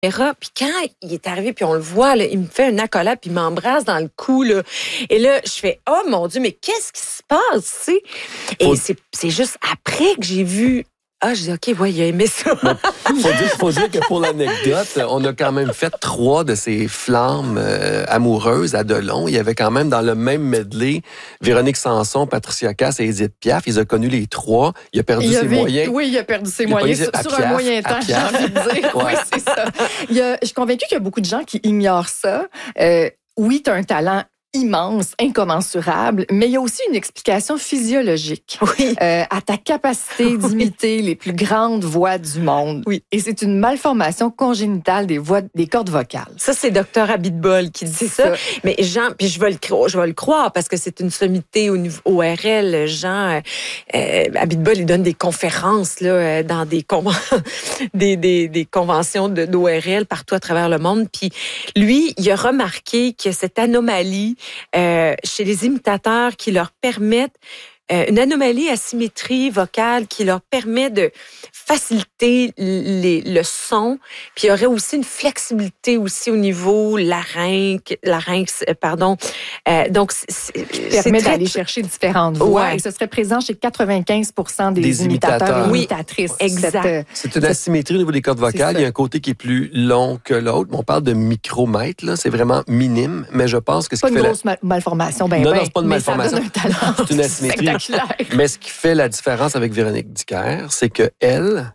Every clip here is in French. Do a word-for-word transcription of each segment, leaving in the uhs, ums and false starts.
Puis quand il est arrivé, puis on le voit, là, il me fait une accolade, puis il m'embrasse dans le cou. Là. Et là, je fais « Oh mon Dieu, mais qu'est-ce qui se passe? » tu sais? Et Faut... c'est, c'est juste après que j'ai vu... Ah, je dis, OK, ouais, il a aimé ça. Il faut dire, faut dire que pour l'anecdote, on a quand même fait trois de ces flammes euh, amoureuses à Delon. Il y avait quand même dans le même medley Véronique Sanson, Patricia Cass et Édith Piaf. Ils ont connu les trois. Il a perdu il ses avait, moyens. Oui, il a perdu ses il moyens sur, sur Piaf, un moyen temps, j'ai envie de dire. Ouais. Oui, c'est ça. Il y a, je suis convaincue qu'il y a beaucoup de gens qui ignorent ça. Euh, oui, tu as un talent immense, incommensurable, mais il y a aussi une explication physiologique oui. euh, à ta capacité d'imiter oui. les plus grandes voix du monde. Oui. Et c'est une malformation congénitale des voix, des cordes vocales. Ça, c'est docteur Abitbol qui dit ça. ça. Mais Jean, puis je vais le croire, je vais le croire parce que c'est une sommité au niveau O R L. Jean euh, Abitbol, il donne des conférences là dans des conven... des, des, des conventions de d'O R L partout à travers le monde. Puis lui, il a remarqué que cette anomalie Euh, chez les imitateurs qui leur permettent euh, une anomalie à symétrie vocale qui leur permet de faciliter les, le son. Puis il y aurait aussi une flexibilité aussi au niveau larynx, larynx pardon. Euh, donc, c'est, c'est, permet c'est d'aller très... chercher différentes voix. Ouais. Et ce serait présent chez quatre-vingt-quinze pour cent des, des imitateurs, imitateurs et imitatrices. Oui, exact. Cette, c'est une asymétrie au niveau des cordes vocales. Il y a un côté qui est plus long que l'autre. On parle de micromètres, là. C'est vraiment minime. Mais je pense que ce pas qui une fait grosse la... malformation. Ben, non, ben, non, c'est pas une malformation. C'est une asymétrie. Mais ce qui fait la différence avec Véronique Dicker, c'est qu'elle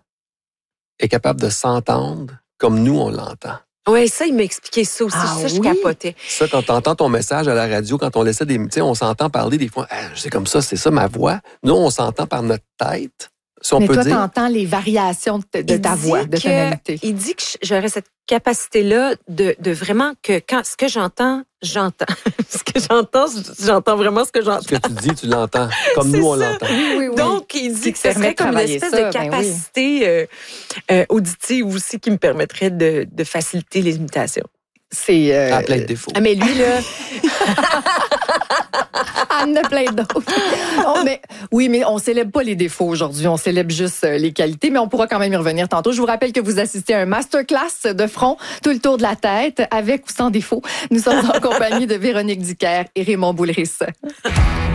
est capable de s'entendre comme nous, on l'entend. Oui, ça, il m'a expliqué ça aussi. Ah, ça, je oui? capotais. Ça, quand tu entends ton message à la radio, quand on laissait des... Tu sais, on s'entend parler des fois, ah, c'est comme ça, c'est ça ma voix. Nous, on s'entend par notre tête. Si on Mais peut toi, dire. t'entends les variations de, de ta voix, de tonalité. Il dit que j'aurais cette capacité-là de, de vraiment que quand ce que j'entends, j'entends. ce que j'entends, j'entends vraiment ce que j'entends. Ce que tu dis, tu l'entends. Comme nous, on ça. l'entend. Oui, oui, oui. Donc, il dit que ce serait comme une espèce ça, de capacité ben oui. euh, euh, auditive aussi qui me permettrait de, de faciliter les imitations. C'est... Euh... À plein de défauts. Ah, mais lui, là... Il y en a plein d'autres. Oh, mais, oui, mais on célèbre pas les défauts aujourd'hui. On célèbre juste les qualités, mais on pourra quand même y revenir tantôt. Je vous rappelle que vous assistez à un masterclass de front, tout le tour de la tête, avec ou sans défaut. Nous sommes en compagnie de Véronique Dicker et Raymond Boulris.